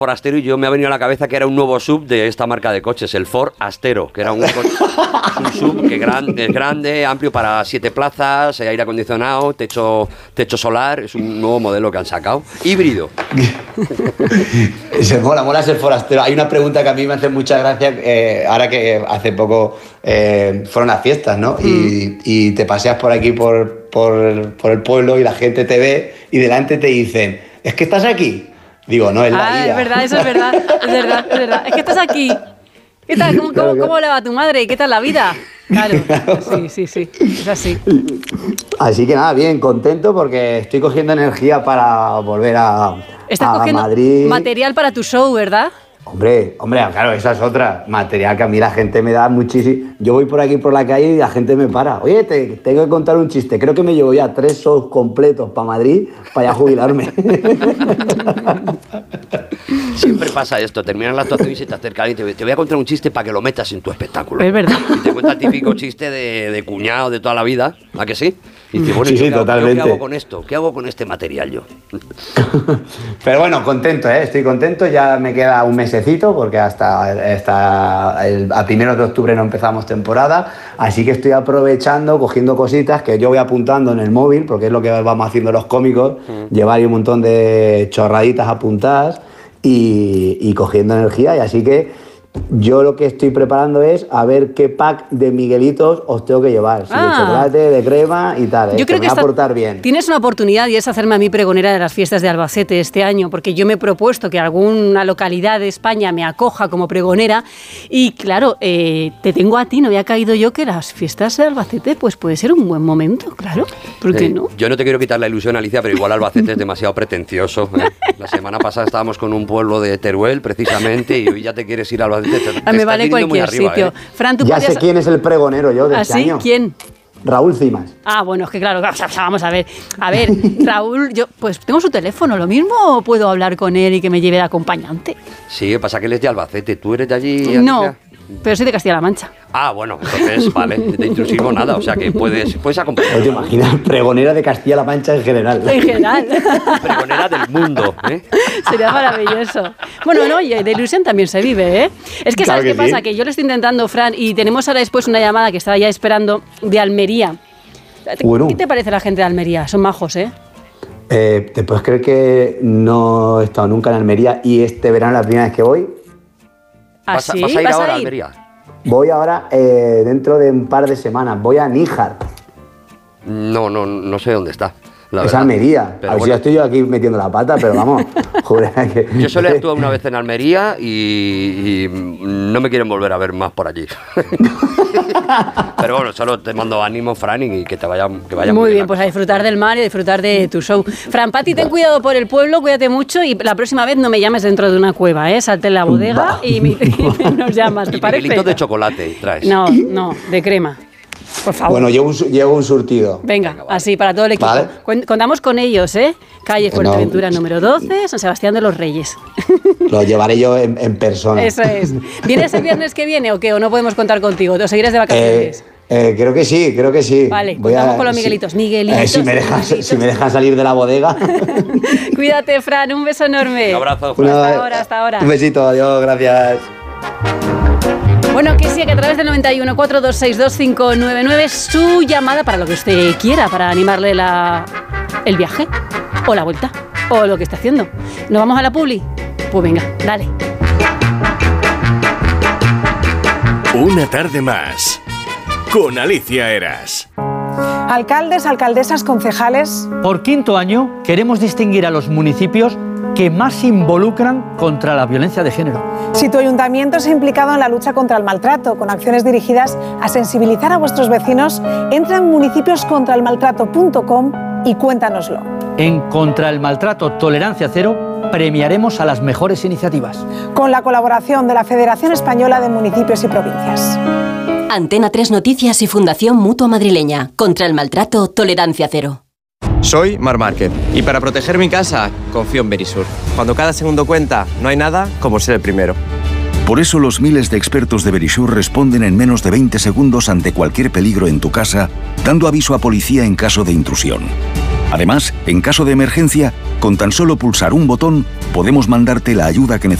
Ford Astero y yo me ha venido a la cabeza que era un nuevo sub de esta marca de coches, el Ford Astero, que era un sub que es grande, amplio para 7 plazas, aire acondicionado, techo solar, es un nuevo modelo que han sacado, híbrido. Mola ese Ford Astero. Hay una pregunta que a mí me hace mucha gracia, ahora que hace poco fueron las fiestas, ¿no? Y te paseas por aquí, por el pueblo y la gente te ve y delante te dicen, ¿es que estás aquí? Digo, no, es la vida. Es verdad, eso es verdad. Es que estás aquí. ¿Qué tal? ¿Cómo le va a tu madre? ¿Qué tal la vida? Claro. Sí. Es así. Así que nada, bien, contento porque estoy cogiendo energía para volver a Estás cogiendo Madrid. Material para tu show, ¿verdad? Hombre, claro, esa es otra. Material que a mí la gente me da muchísimo. Yo voy por aquí por la calle y la gente me para. Oye, te tengo que contar un chiste. Creo que me llevo ya 3 shows completos para Madrid para ya jubilarme. Siempre pasa esto, terminan la actuación y se te acercan y te voy a contar un chiste para que lo metas en tu espectáculo. Es verdad. Y te cuenta el típico chiste de cuñado de toda la vida, ¿a que sí? Y dice, bueno, sí, totalmente. ¿qué hago con esto? ¿Qué hago con este material yo? Pero bueno, contento, estoy contento. Ya me queda un mesecito porque hasta a 1 de octubre no empezamos temporada. Así que estoy aprovechando, cogiendo cositas que yo voy apuntando en el móvil, porque es lo que vamos haciendo los cómicos, llevar ahí un montón de chorraditas apuntadas y cogiendo energía. Y así que yo lo que estoy preparando es a ver qué pack de Miguelitos os tengo que llevar. Si de chocolate, de crema y tal. Yo creo que me va a portar bien. Tienes una oportunidad y es hacerme a mí pregonera de las fiestas de Albacete este año, porque yo me he propuesto que alguna localidad de España me acoja como pregonera y claro, te tengo a ti, no había caído yo que las fiestas de Albacete pues puede ser un buen momento, claro. ¿Por qué no? Yo no te quiero quitar la ilusión, Alicia, pero igual Albacete es demasiado pretencioso. La semana pasada estábamos con un pueblo de Teruel, precisamente, y hoy ya te quieres ir a Albacete. Me vale cualquier sitio. Fran, ¿tú ya sé quién es el pregonero yo de este año. ¿Quién? Raúl Cimas. Bueno, es que claro, vamos a ver. Raúl, yo pues tengo su teléfono, lo mismo puedo hablar con él y que me lleve de acompañante. Sí, pasa que él es de Albacete, ¿tú eres de allí? No, pero soy de Castilla-La Mancha. Bueno, entonces, vale, de intrusivo nada, o sea que puedes acompañar. ¿Te imaginas? Pregonera de Castilla-La Mancha en general. En general. Pregonera del mundo, ¿eh? Sería maravilloso. Bueno, no, y de ilusión también se vive, ¿eh? Es que, ¿sabes qué pasa? Que yo le estoy intentando, Fran, y tenemos ahora después una llamada que estaba ya esperando de Almería. ¿Qué te parece la gente de Almería? Son majos, ¿eh? ¿Te puedes creer que no he estado nunca en Almería y este verano es la primera vez que voy? ¿Vas a ir ahora a Almería? Voy ahora dentro de un par de semanas. Voy a Níjar. No sé dónde está. Es Almería. A ver si ya estoy yo aquí metiendo la pata, pero vamos. Que... Yo solo he actuado una vez en Almería y no me quieren volver a ver más por allí. Pero bueno, solo te mando ánimo, Fran, y que vaya muy bien. Pues a disfrutar del mar y a disfrutar de tu show. Fran, Pati, ten cuidado por el pueblo, cuídate mucho y la próxima vez no me llames dentro de una cueva, ¿eh? Salte en la bodega y nos llamas, ¿te parece? Miguelitos de chocolate traes. No, de crema. Por favor. Bueno, llevo un surtido. Venga, así para todo el equipo. ¿Vale? Contamos con ellos, ¿eh? Calle Fuerteventura número 12, San Sebastián de los Reyes. Lo llevaré yo en persona. Eso es. ¿Vienes el viernes que viene o qué? ¿O no podemos contar contigo? ¿Te seguirás de vacaciones? Creo que sí. Vale, vamos con los Miguelitos. Si me dejas salir de la bodega. Cuídate, Fran, un beso enorme. Un abrazo, Fran. Hasta ahora. Un besito, adiós, gracias. Bueno, que sí, que a través del 91 426 2599 su llamada para lo que usted quiera, para animarle el viaje, o la vuelta, o lo que está haciendo. ¿Nos vamos a la publi? Pues venga, dale. Una tarde más, con Alicia Eras. Alcaldes, alcaldesas, concejales. Por 5º año queremos distinguir a los municipios que más se involucran contra la violencia de género. Si tu ayuntamiento se ha implicado en la lucha contra el maltrato, con acciones dirigidas a sensibilizar a vuestros vecinos, entra en municipioscontraelmaltrato.com y cuéntanoslo. En Contra el Maltrato Tolerancia Cero premiaremos a las mejores iniciativas. Con la colaboración de la Federación Española de Municipios y Provincias. Antena 3 Noticias y Fundación Mutua Madrileña. Contra el Maltrato Tolerancia Cero. Soy Marc Márquez y para proteger mi casa confío en Verisur. Cuando cada segundo cuenta, no hay nada como ser el primero. Por eso los miles de expertos de Verisur responden en menos de 20 segundos ante cualquier peligro en tu casa, dando aviso a policía en caso de intrusión. Además, en caso de emergencia, con tan solo pulsar un botón, podemos mandarte la ayuda que necesitas.